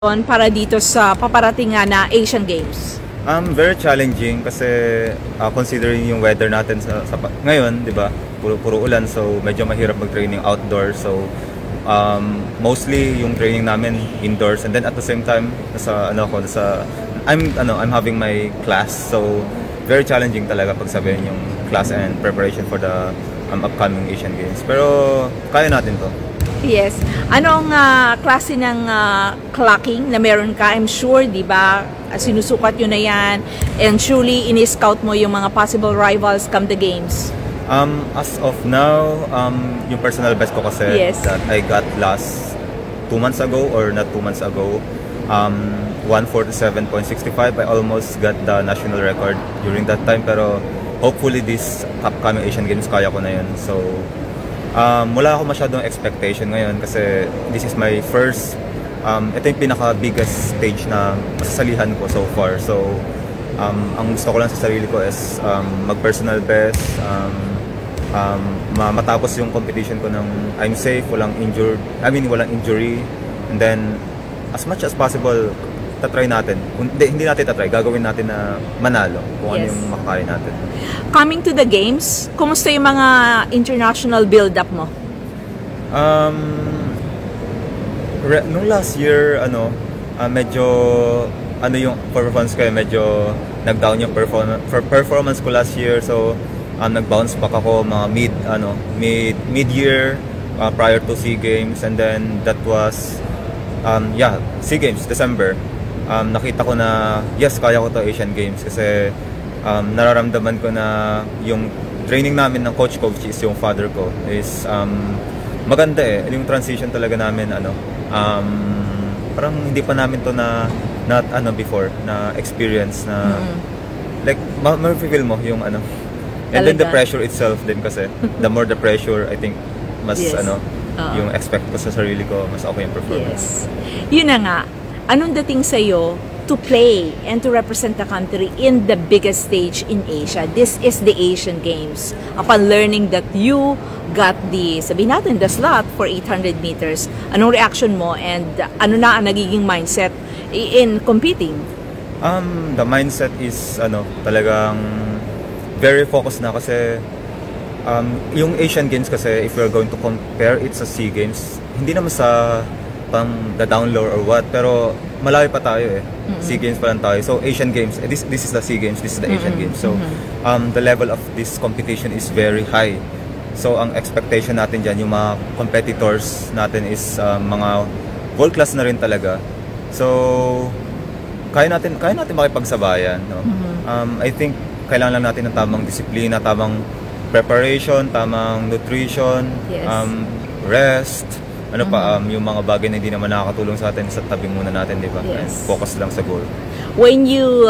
para dito sa paparating nga na Asian Games? Very challenging kasi considering yung weather natin ngayon, 'di ba? Puro ulan, so medyo mahirap mag-training outdoors. So mostly yung training namin indoors, and then at the same time I'm having my class. So very challenging talaga pagsabihin yung class and preparation for the upcoming Asian Games. Pero kaya natin 'to. Yes. Anong klase ng clocking na meron ka? I'm sure, di ba, sinusukat yun na yan, and surely ini-scout mo yung mga possible rivals come the games. As of now, yung personal best ko kasi Yes. that I got last 2 months ago, or not 2 months ago, 147.65. I almost got the national record during that time, pero hopefully this upcoming Asian Games kaya ko na yun. So wala ako masyadong expectation ngayon kasi this is my first, ito yung pinaka-biggest stage na masasalihan ko so far. So ang gusto ko lang sa sarili ko is mag-personal best, matapos yung competition ko ng I'm safe, walang injury, and then as much as possible tatry natin. Hindi natin tatry, gagawin natin na manalo kung ano Yes. yung makakaya natin. Coming to the games, kumusta yung mga international build-up mo? Nung last year, medyo yung performance ko, medyo nag-down yung performance ko last year. So nag-bounce back ako mga mid-year, prior to SEA Games, and then that was SEA Games December. Nakita ko na yes, kaya ko to Asian Games kasi nararamdaman ko na yung training namin ng coach ko, which is yung father ko, is maganda yung transition talaga namin, parang hindi pa namin to before na experience na like ma-feel mo yung and then the Talaga. pressure itself din kasi the more the pressure, I think mas Yes. yung expect ko sa sarili ko, mas okay yung performance. Yes. Yun na nga. Anong dating sa'yo to play and to represent the country in the biggest stage in Asia? This is the Asian Games. Upon learning that you got sabihin natin, the slot for 800 meters, anong reaction mo, and ano na ang nagiging mindset in competing? The mindset is talagang very focused na kasi yung Asian Games kasi, if we're going to compare it sa SEA Games, hindi naman sa pang down low or what, pero malayo pa tayo SEA Games pa lang tayo. So Asian Games, this is the SEA Games, this is the Asian Games. So the level of this competition is very high. So ang expectation natin dyan, yung mga competitors natin is mga world class na rin talaga. So kaya natin makipagsabayan, no? I think kailangan lang natin ng tamang disiplina, tamang preparation, tamang nutrition, Yes. Rest, yung mga bagay na hindi naman nakakatulong sa atin, sa tabi muna natin, di ba? Yes. And focus lang sa goal. When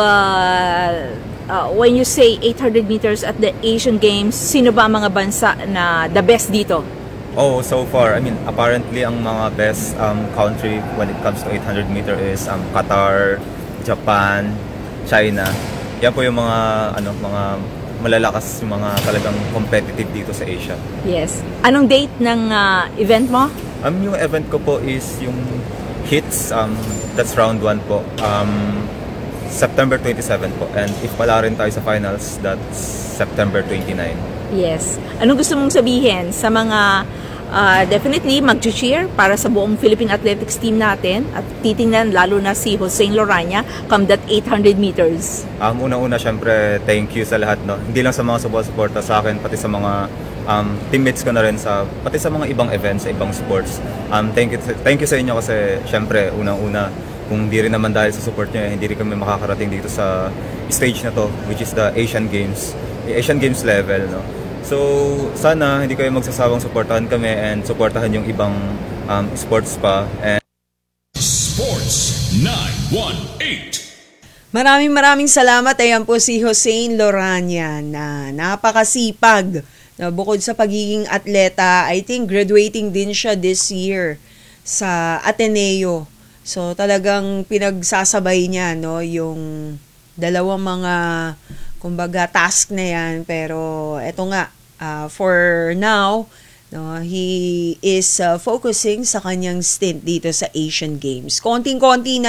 you say 800 meters at the Asian Games, sino ba ang mga bansa na the best dito? Oh, so far, apparently ang mga best country when it comes to 800 meter is Qatar, Japan, China. Yan po yung mga malalakas, yung mga talagang competitive dito sa Asia. Yes. Anong date ng event mo? Yung event ko po is yung HIITS, that's round 1 po. September 27 po. And if pala rin tayo sa finals, that's September 29. Yes. Anong gusto mong sabihin sa mga definitely mag-cheer para sa buong Philippine Athletics team natin, at titingnan lalo na si Josane Lorania come that 800 meters? Una-una, syempre, thank you sa lahat, no? Hindi lang sa mga sumusuporta sa akin, pati sa mga teammates ko na rin, pati sa mga ibang events, sa ibang sports. Thank you sa inyo kasi syempre, unang-una, kung di rin naman dahil sa support nyo, hindi rin kami makakarating dito sa stage na to, which is the Asian Games level, no? So, sana hindi kayo magsasawang suportahan kami and suportahan yung ibang sports pa. And Sports 918. Maraming salamat. Ayan po si Josane Lorania na napakasipag. Na bukod sa pagiging atleta, I think graduating din siya this year sa Ateneo. So talagang pinagsasabay niya, no, yung dalawang mga kumbaga task na yan, pero eto nga, for now No, he is focusing sa kanyang stint dito sa Asian Games. Konting-konti na